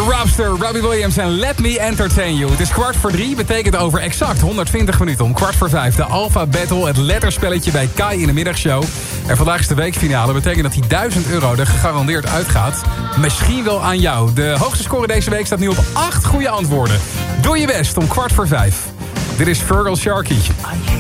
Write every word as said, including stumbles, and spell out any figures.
Robster, Robbie Williams en Let Me Entertain You. Het is kwart voor drie, betekent over exact honderdtwintig minuten om kwart voor vijf... de Alpha Battle, het letterspelletje bij Kai in de middagshow. En vandaag is de weekfinale, betekent dat die duizend euro er gegarandeerd uitgaat. Misschien wel aan jou. De hoogste score deze week staat nu op acht goede antwoorden. Doe je best om kwart voor vijf. Dit is Virgil Sharkey.